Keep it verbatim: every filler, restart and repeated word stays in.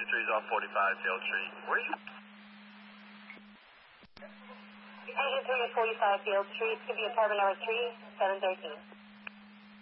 three is off forty-five, Field Street. Where are you? Engine three is forty-five Field Street. Could be apartment number three, seven thirteen.